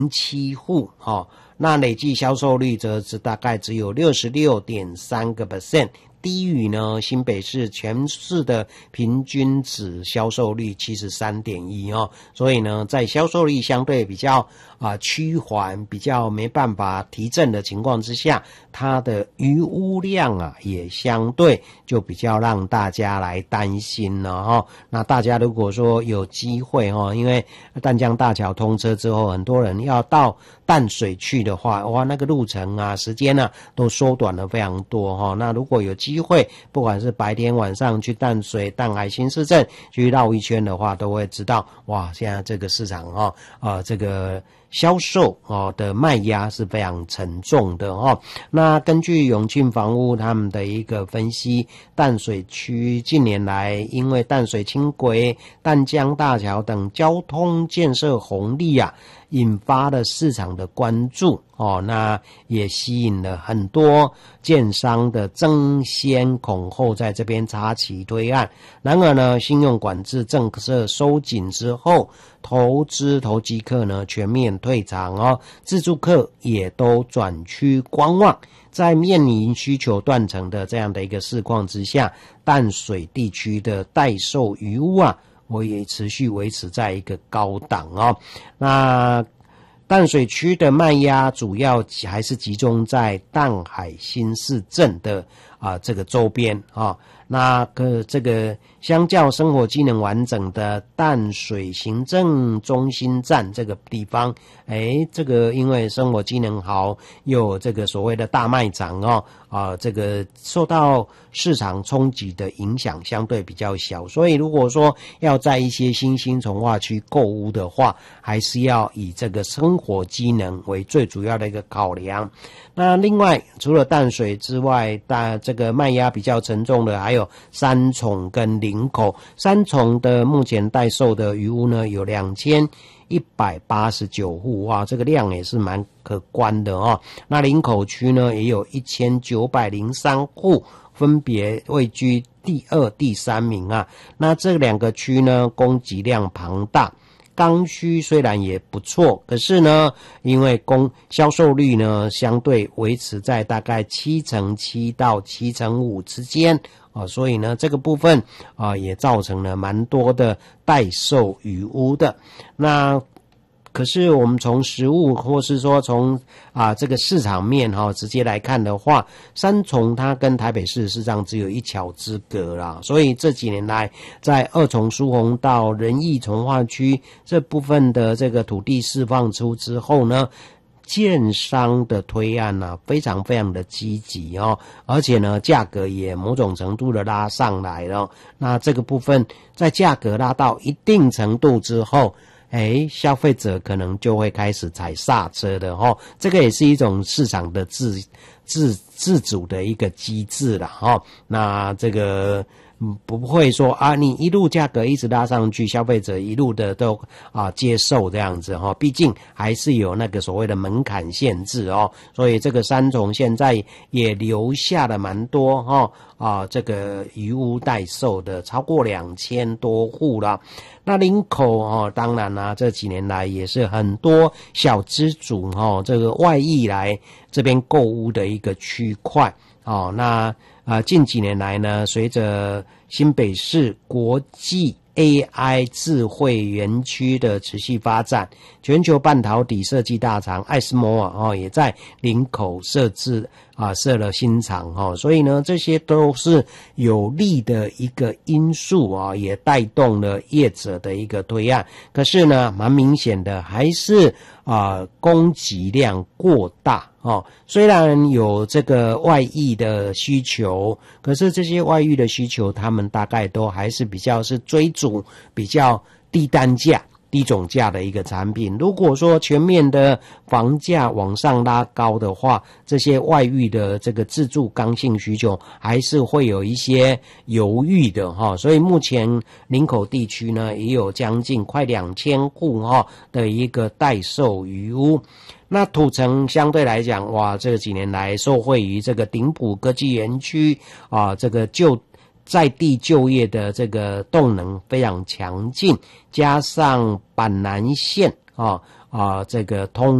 7户那累计销售率则是大概只有 66.3%，低于呢新北市全市的平均值销售率 73.1%所以呢在销售率相对比较趋缓，比较没办法提振的情况之下，它的余屋量也相对就比较让大家来担心了那大家如果说有机会因为淡江大桥通车之后，很多人要到淡水去的话，哇，那个路程时间都缩短了非常多那如果有机会，不管是白天晚上去淡水、淡海新市镇去绕一圈的话，都会知道哇，现在这个市场这个销售的卖压是非常沉重的那根据永庆房屋他们的一个分析，淡水区近年来因为淡水轻轨、淡江大桥等交通建设红利引发了市场的关注那也吸引了很多建商的争先恐后在这边插旗推案。然而呢，信用管制政策收紧之后，投机客呢全面退场自住客也都转趋观望。在面临需求断层的这样的一个市况之下，淡水地区的待售余屋我也持续维持在一个高档那淡水区的卖压主要还是集中在淡海新市镇的这个周边那这个相较生活机能完整的淡水行政中心站这个地方，这个因为生活机能好，有这个所谓的大卖场这个受到市场冲击的影响相对比较小，所以如果说要在一些新兴重划区购屋的话，还是要以这个生活机能为最主要的一个考量。那另外除了淡水之外，这个卖压比较沉重的还有三重跟林口。三重的目前待售的余屋呢有2189户哇，这个量也是蛮可观的那林口区呢也有1903户，分别位居第2、第3名那这两个区呢供给量庞大。刚需虽然也不错，可是呢因为销售率呢相对维持在大概7%到5%之间所以呢这个部分也造成了蛮多的待售余屋的。那可是我们从实物或是说从这个市场面直接来看的话，三重它跟台北市事实上只有一桥之隔啦，所以这几年来在二重疏洪道、仁义重划区这部分的这个土地释放出之后呢，建商的推案非常非常的积极而且呢价格也某种程度的拉上来了。那这个部分在价格拉到一定程度之后，消费者可能就会开始踩刹车的这个也是一种市场的自主的一个机制啦那这个不会说你一路价格一直拉上去，消费者一路的都接受这样子毕竟还是有那个所谓的门槛限制所以这个三重现在也留下了蛮多这个余屋待售的，超过2000多户啦。那林口当然这几年来也是很多小资主这个外溢来这边购屋的一个区块那近几年来呢，随着新北市国际 AI 智慧园区的持续发展，全球半导体设计大厂艾斯摩尔也在林口设了新厂所以呢这些都是有利的一个因素也带动了业者的一个推案。可是呢蛮明显的还是供给量过大虽然有这个外溢的需求，可是这些外溢的需求他们大概都还是比较是追逐比较低单价低总价的一个产品。如果说全面的房价往上拉高的话，这些外溢的这个自住刚性需求还是会有一些犹豫的所以目前林口地区呢也有将近快2000户的一个待售余屋。那土城相对来讲哇，这几年来受惠于这个顶埔科技园区这个在地就业的这个动能非常强劲，加上板南线这个通